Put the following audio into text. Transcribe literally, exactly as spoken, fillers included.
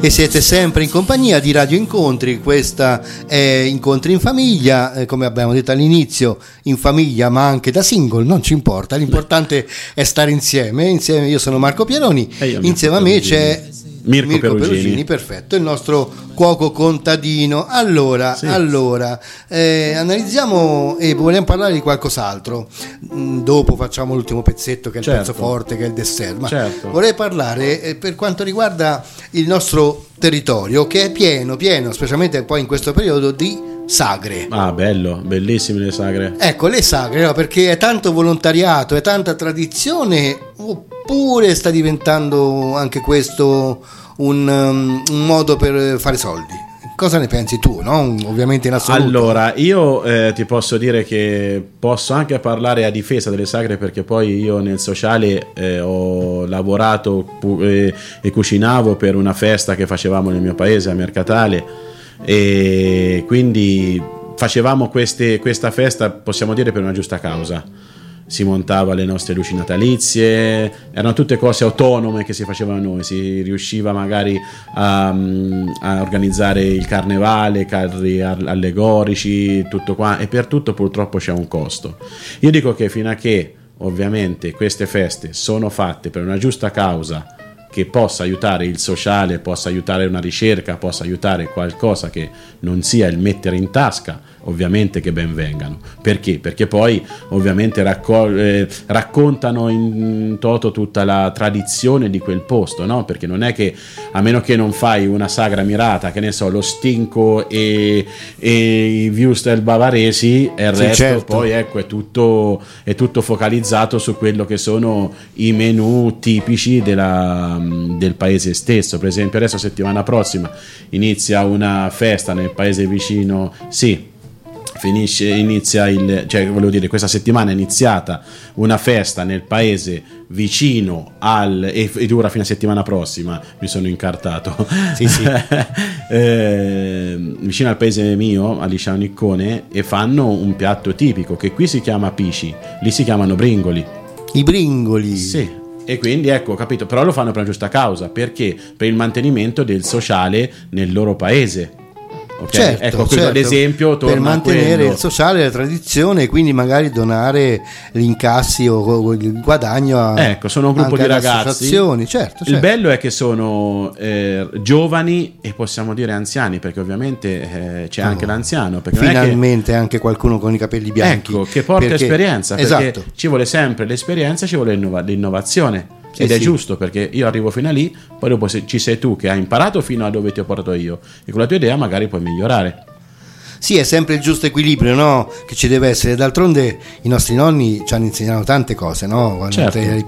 e siete sempre in compagnia di Radio Incontri. Questa è Incontri in Famiglia, eh, come abbiamo detto all'inizio, in famiglia ma anche da single, non ci importa, l'importante è stare insieme. Insieme io sono Marco Pieroni, insieme a me c'è Mirko, Mirko Perugini. Perugini, perfetto, il nostro cuoco contadino. Allora, sì. allora eh, analizziamo e vogliamo parlare di qualcos'altro. Mm, Dopo facciamo l'ultimo pezzetto che è il Certo. pezzo forte, che è il dessert. Ma Certo. vorrei parlare eh, per quanto riguarda il nostro territorio, che è pieno, pieno, specialmente poi in questo periodo, di sagre. Ah, bello, bellissime le sagre. Ecco, le sagre, no? Perché è tanto volontariato, è tanta tradizione, oppure sta diventando anche questo un, um, un modo per fare soldi? Cosa ne pensi tu, no? Ovviamente in assoluto. Allora, io eh, ti posso dire che posso anche parlare a difesa delle sagre, perché poi io nel sociale eh, ho lavorato pu- eh, e cucinavo per una festa che facevamo nel mio paese, a Mercatale, e quindi facevamo queste, questa festa, possiamo dire, per una giusta causa. Si montava le nostre luci natalizie, erano tutte cose autonome che si facevano noi, si riusciva magari a, a organizzare il carnevale, carri allegorici, tutto qua, e per tutto purtroppo c'è un costo. Io dico che fino a che ovviamente queste feste sono fatte per una giusta causa, che possa aiutare il sociale, possa aiutare una ricerca, possa aiutare qualcosa che non sia il mettere in tasca, ovviamente che ben vengano. Perché? Perché poi ovviamente raccol- eh, raccontano in toto tutta la tradizione di quel posto, no? Perché non è che, a meno che non fai una sagra mirata, che ne so, lo stinco e, e i würstel bavaresi, e il Sì, resto certo. poi ecco è tutto, è tutto focalizzato su quello che sono i menù tipici della, del paese stesso. Per esempio adesso settimana prossima inizia una festa nel paese vicino, sì, finisce, inizia il, cioè volevo dire, questa settimana è iniziata una festa nel paese vicino al, e, e dura fino a settimana prossima, mi sono incartato, Sì, sì. eh, vicino al paese mio, a Lisciano Iccone, e fanno un piatto tipico che qui si chiama pisci, lì si chiamano bringoli. I bringoli. Sì. E quindi ecco, capito, però lo fanno per una giusta causa, perché per il mantenimento del sociale nel loro paese. Okay? Certo, ecco, questo certo, ad esempio per mantenere il sociale, la tradizione, e quindi magari donare gli incassi o, o il guadagno a, ecco, sono un gruppo anche di alle ragazzi. associazioni. Certo, certo. Il bello è che sono eh, giovani e possiamo dire anziani, perché ovviamente eh, c'è Oh, anche l'anziano, perché non è che, finalmente anche qualcuno con i capelli bianchi, ecco, che porta perché- esperienza, perché esatto. ci vuole sempre l'esperienza, ci vuole l'innova- l'innovazione. Sì, Ed è sì. giusto, perché io arrivo fino a lì, poi dopo se- ci sei tu che hai imparato fino a dove ti ho portato io, e con la tua idea magari puoi migliorare. Sì, è sempre il giusto equilibrio, no? Che ci deve essere. D'altronde i nostri nonni ci hanno insegnato tante cose, no? Quando Certo. te-